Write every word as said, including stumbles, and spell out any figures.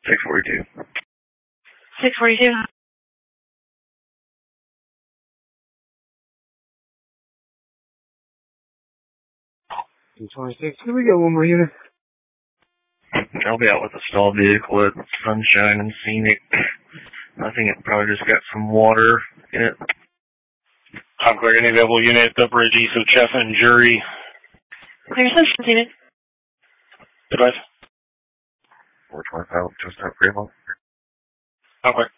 six forty-two. six forty-two. two twenty-six. Here we go, one more unit. I'll be out with a stalled vehicle at Sunshine and Scenic. I think it probably just got some water in it. I'm clear. Any available unit at the bridge east of Chef and Jury. Clear Sunshine unit. Advice. four twenty-five, just out Fremont. I'm clear.